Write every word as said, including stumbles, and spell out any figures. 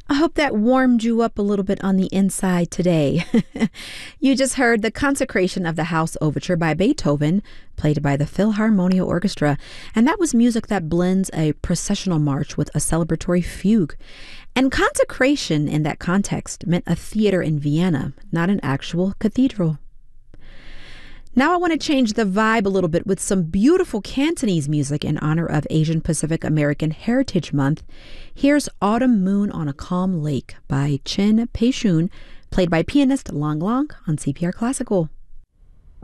I hope that warmed you up a little bit on the inside today. You just heard the Consecration of the House Overture by Beethoven, played by the Philharmonia Orchestra, and that was music that blends a processional march with a celebratory fugue. And consecration in that context meant a theater in Vienna, not an actual cathedral. Now I want to change the vibe a little bit with some beautiful Cantonese music in honor of Asian Pacific American Heritage Month. Here's Autumn Moon on a Calm Lake by Chin Pei Shun, played by pianist Lang Lang on C P R Classical.